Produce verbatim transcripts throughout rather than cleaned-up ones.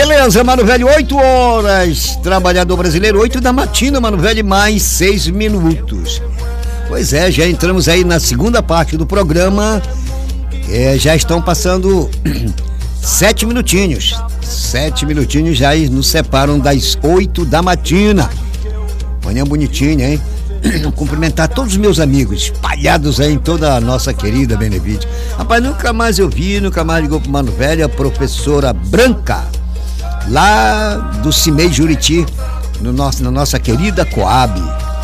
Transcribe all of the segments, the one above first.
Beleza, mano velho, oito horas, trabalhador brasileiro, oito da matina, mano velho, mais seis minutos. Pois é, já entramos aí na segunda parte do programa, é, já estão passando sete minutinhos, sete minutinhos já nos separam das oito da matina. Manhã bonitinha, hein? Cumprimentar todos os meus amigos espalhados aí em toda a nossa querida Benevide. Rapaz, nunca mais eu vi, nunca mais ligou pro mano velho, a professora Branca, lá do Cimei Juriti, no nosso, na nossa querida Coab.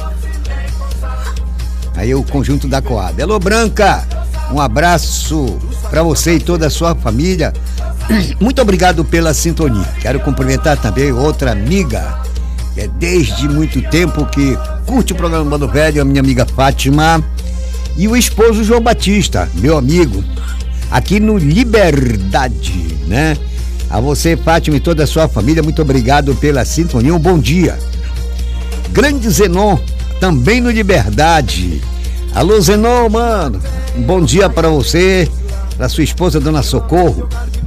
Aí o conjunto da Coab. Alô, Branca, um abraço pra você e toda a sua família. Muito obrigado pela sintonia. Quero cumprimentar também outra amiga, que é desde muito tempo que curte o programa Mano Velho, a minha amiga Fátima, e o esposo João Batista, meu amigo, aqui no Liberdade, né? A você, Fátima, e toda a sua família, muito obrigado pela sintonia, um bom dia. Grande Zenon, também no Liberdade. Alô, Zenon, mano, um bom dia para você, para sua esposa, Dona Socorro,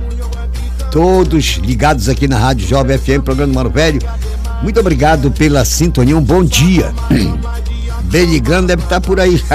todos ligados aqui na Rádio Jovem F M, programa Mano Velho. Muito obrigado pela sintonia, um bom dia. Beligando deve estar por aí.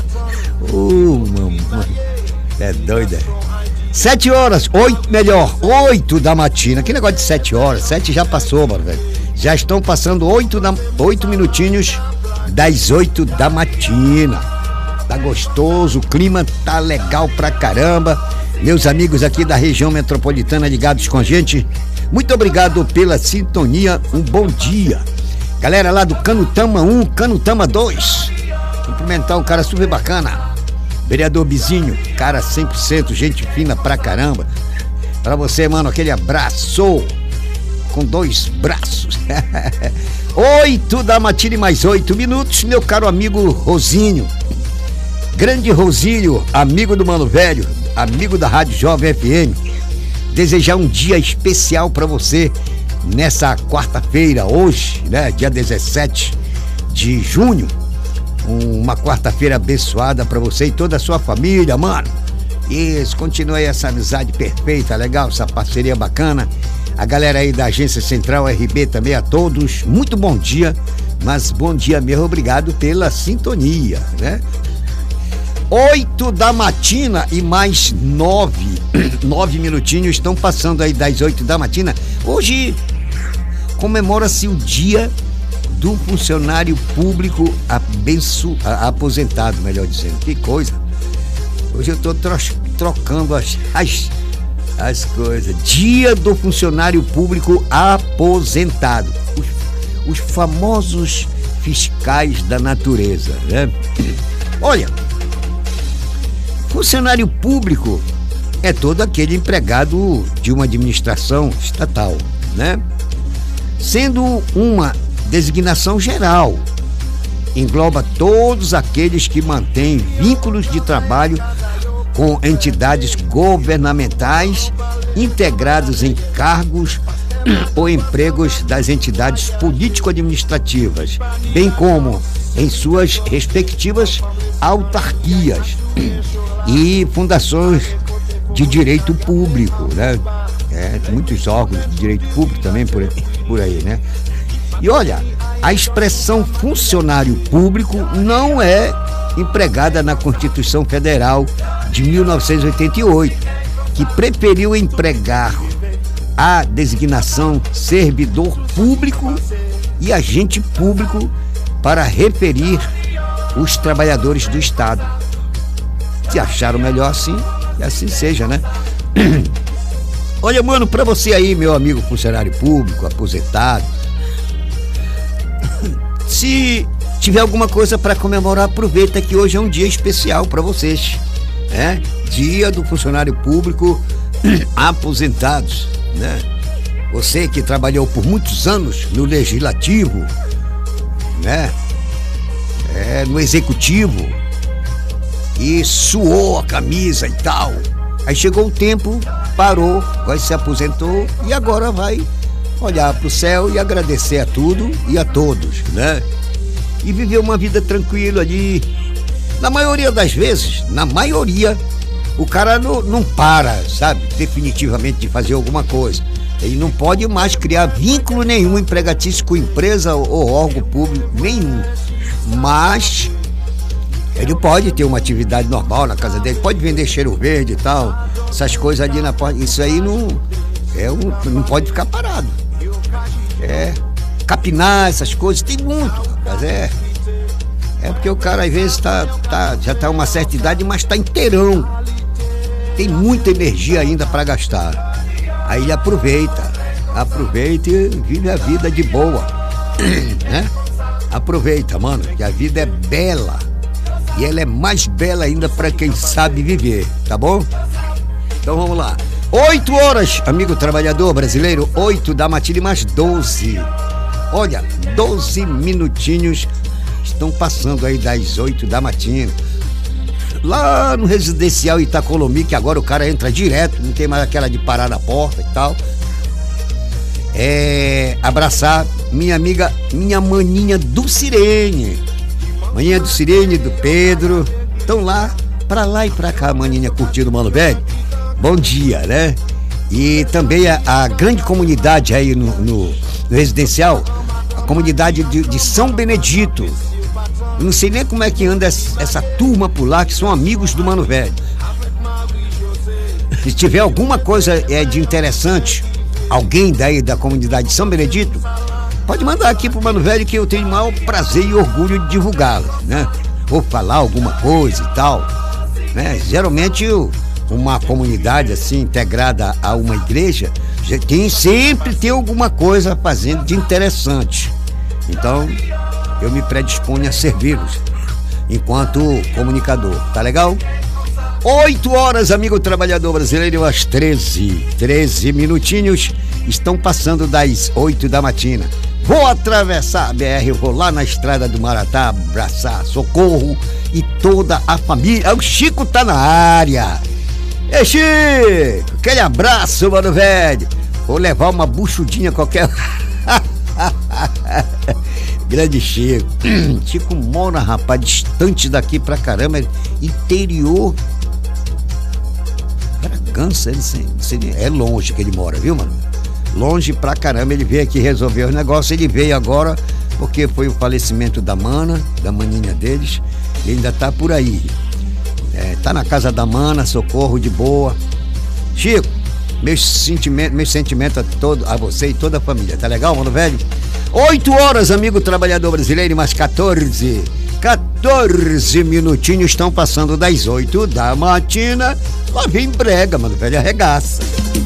uh, mamãe, é doida. Sete horas, oito, melhor, oito da matina. Que negócio de sete horas? Sete já passou, mano, velho. Já estão passando oito, da, oito minutinhos das oito da matina. Tá gostoso, o clima tá legal pra caramba. Meus amigos aqui da região metropolitana ligados com a gente, muito obrigado pela sintonia, um bom dia. Galera lá do Canutama um, Canutama dois, cumprimentar um cara super bacana, vereador Bizinho, cara cem por cento, gente fina pra caramba. Pra você, mano, aquele abraço, com dois braços. Oito da matina e mais oito minutos, meu caro amigo Rosinho. Grande Rosinho, amigo do Mano Velho, amigo da Rádio Jovem F M. Desejar um dia especial para você nessa quarta-feira, hoje, né, dia dezessete de junho, uma quarta-feira abençoada para você e toda a sua família, mano. Isso, continue essa amizade perfeita, legal, essa parceria bacana. A galera aí da Agência Central R B também, a todos, muito bom dia, mas bom dia mesmo, obrigado pela sintonia, né? Oito da matina e mais nove, nove minutinhos estão passando aí das oito da matina. Hoje comemora-se o dia do funcionário público abenço, aposentado, melhor dizendo. Que coisa! Hoje eu estou tro, trocando as, as, as coisas. Dia do funcionário público aposentado. Os, os famosos fiscais da natureza, né? Olha, funcionário público é todo aquele empregado de uma administração estatal, né? Sendo uma designação geral, engloba todos aqueles que mantêm vínculos de trabalho com entidades governamentais integrados em cargos ou empregos das entidades político-administrativas, bem como em suas respectivas autarquias e fundações de direito público, né? É, muitos órgãos de direito público também por aí, por aí, né? E olha, a expressão funcionário público não é empregada na Constituição Federal de mil novecentos e oitenta e oito, que preferiu empregar a designação servidor público e agente público para referir os trabalhadores do Estado. Se acharam melhor assim, que assim seja, né? Olha, mano, pra você aí, meu amigo funcionário público, aposentado, se tiver alguma coisa para comemorar, aproveita que hoje é um dia especial para vocês, né? Dia do funcionário público aposentados, né? Você que trabalhou por muitos anos no legislativo, né? É, no executivo, e suou a camisa e tal. Aí chegou o tempo, parou, vai se aposentou e agora vai olhar para o céu e agradecer a tudo e a todos, né? E viver uma vida tranquila ali. Na maioria das vezes, na maioria, o cara não, não para, sabe, definitivamente de fazer alguma coisa. Ele não pode mais criar vínculo nenhum empregatício com empresa ou órgão público nenhum. Mas ele pode ter uma atividade normal na casa dele, pode vender cheiro verde e tal, essas coisas ali na porta. Isso aí não, é um, não pode ficar parado. É, capinar essas coisas, tem muito, rapaz, é. É porque o cara às vezes tá, tá, já tá uma certa idade, mas tá inteirão. Tem muita energia ainda para gastar. Aí ele aproveita, aproveita e vive a vida de boa, né? Aproveita, mano, que a vida é bela. E ela é mais bela ainda para quem sabe viver, tá bom? Então vamos lá. Oito horas, amigo trabalhador brasileiro, oito da matina e mais doze. Olha, doze minutinhos estão passando aí das oito da matina. Lá no residencial Itacolomi, que agora o cara entra direto, não tem mais aquela de parar na porta e tal. É, abraçar minha amiga, minha maninha do Sirene. Maninha do Sirene, do Pedro. Estão lá, pra lá e pra cá, maninha curtindo o Mano Velho. Bom dia, né? E também a, a grande comunidade aí no, no, no residencial, a comunidade de, de São Benedito. Eu não sei nem como é que anda essa, essa turma por lá, que são amigos do Mano Velho. Se tiver alguma coisa é, de interessante, alguém daí da comunidade de São Benedito, pode mandar aqui pro Mano Velho, que eu tenho o maior prazer e orgulho de divulgá-la, né? Ou falar alguma coisa e tal, né? Geralmente uma comunidade assim, integrada a uma igreja, tem, sempre tem alguma coisa fazendo de interessante. Então eu me predisponho a servi-los enquanto comunicador, tá legal? Oito horas, amigo trabalhador brasileiro, às treze, treze minutinhos, estão passando das oito da matina. Vou atravessar a B R, vou lá na estrada do Maratá, abraçar Socorro e toda a família. O Chico tá na área. Ei, Chico, aquele abraço, Mano Velho. Vou levar uma buchudinha qualquer. Grande Chico. Chico mora, rapaz, distante daqui pra caramba, interior. Bragança, ele, é longe que ele mora, viu, mano? Longe pra caramba. Ele veio aqui resolver os negócios. Ele veio agora porque foi o falecimento da mana, da maninha deles. Ele ainda tá por aí. É, tá na casa da mana, Socorro, de boa. Chico, meus sentimentos, meus sentimentos a, todo, a você e toda a família. Tá legal, Mano Velho? Oito horas, amigo trabalhador brasileiro, mais quatorze. quatorze minutinhos estão passando das oito da matina. Lá vem brega, Mano Velho, arregaça.